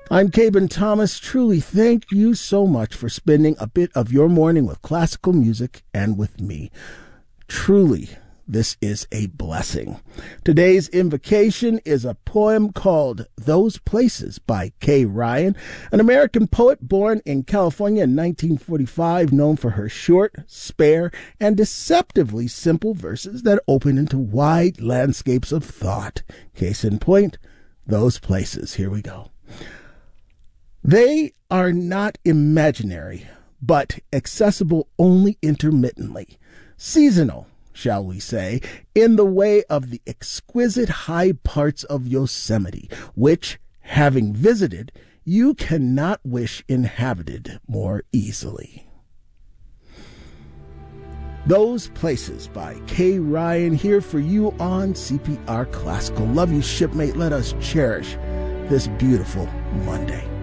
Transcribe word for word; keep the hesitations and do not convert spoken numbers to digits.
I'm Caben Thomas. Truly, thank you so much for spending a bit of your morning with classical music and with me. Truly, this is a blessing. Today's invocation is a poem called Those Places by Kay Ryan, an American poet born in California in nineteen forty-five, known for her short, spare, and deceptively simple verses that open into wide landscapes of thought. Case in point, those places. Here we go. They are not imaginary, but accessible only intermittently, seasonal, shall we say, in the way of the exquisite high parts of Yosemite, which, having visited, you cannot wish inhabited more easily. Those Places by Kay Ryan, here for you on C P R Classical. Love you, shipmate. Let us cherish this beautiful Monday.